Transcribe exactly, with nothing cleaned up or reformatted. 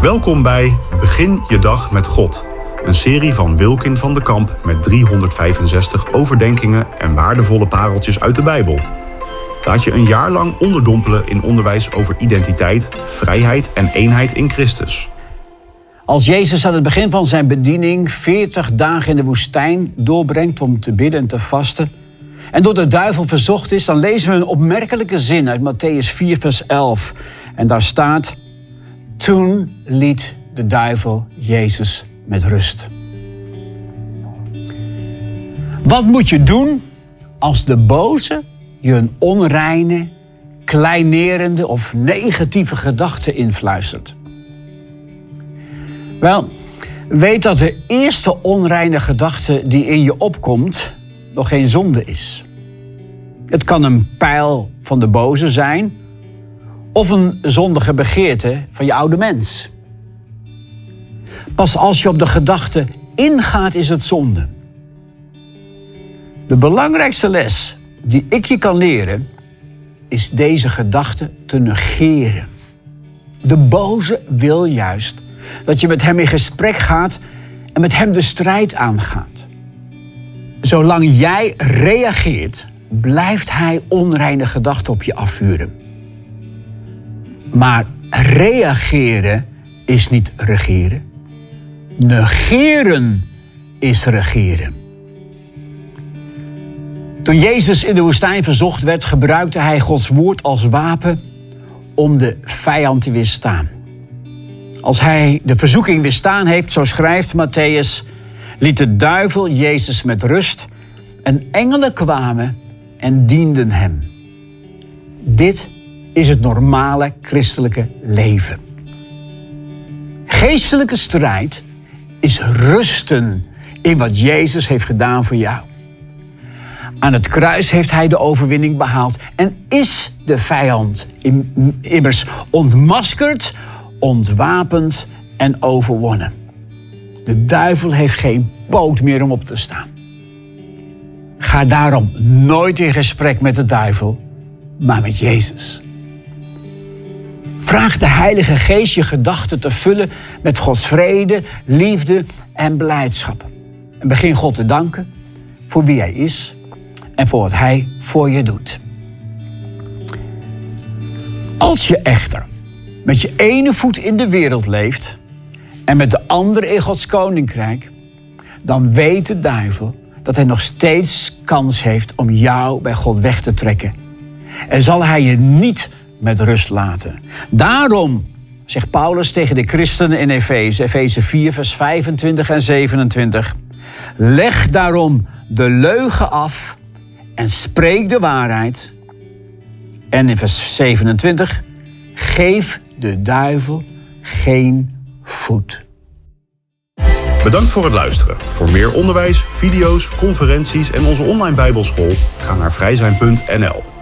Welkom bij Begin je dag met God. Een serie van Wilkin van de Kamp met driehonderdvijfenzestig overdenkingen en waardevolle pareltjes uit de Bijbel. Laat je een jaar lang onderdompelen in onderwijs over identiteit, vrijheid en eenheid in Christus. Als Jezus aan het begin van zijn bediening veertig dagen in de woestijn doorbrengt om te bidden en te vasten en door de duivel verzocht is, dan lezen we een opmerkelijke zin uit Mattheüs vier vers elf. En daar staat: toen liet de duivel Jezus met rust. Wat moet je doen als de boze je een onreine, kleinerende of negatieve gedachte influistert? Wel, weet dat de eerste onreine gedachte die in je opkomt nog geen zonde is. Het kan een pijl van de boze zijn of een zondige begeerte van je oude mens. Pas als je op de gedachte ingaat is het zonde. De belangrijkste les die ik je kan leren is deze gedachte te negeren. De boze wil juist dat je met hem in gesprek gaat en met hem de strijd aangaat. Zolang jij reageert, blijft hij onreine gedachten op je afvuren. Maar reageren is niet regeren. Negeren is regeren. Toen Jezus in de woestijn verzocht werd, gebruikte hij Gods woord als wapen om de vijand te weerstaan. Als hij de verzoeking weerstaan heeft, zo schrijft Mattheüs, liet de duivel Jezus met rust en engelen kwamen en dienden hem. Dit is het normale christelijke leven. Geestelijke strijd is rusten in wat Jezus heeft gedaan voor jou. Aan het kruis heeft hij de overwinning behaald en is de vijand immers ontmaskerd, ontwapend en overwonnen. De duivel heeft geen poot meer om op te staan. Ga daarom nooit in gesprek met de duivel, maar met Jezus. Vraag de Heilige Geest je gedachten te vullen met Gods vrede, liefde en blijdschap. En begin God te danken voor wie Hij is en voor wat Hij voor je doet. Als je echter met je ene voet in de wereld leeft en met de andere in Gods koninkrijk, dan weet de duivel dat hij nog steeds kans heeft om jou bij God weg te trekken. En zal hij je niet met rust laten. Daarom zegt Paulus tegen de christenen in Efeze, Efeze vier vers vijfentwintig en zevenentwintig. Leg daarom de leugen af en spreek de waarheid. En in vers zevenentwintig, geef de duivel geen voet. Bedankt voor het luisteren. Voor meer onderwijs, video's, conferenties en onze online Bijbelschool ga naar vrijzijn punt n l.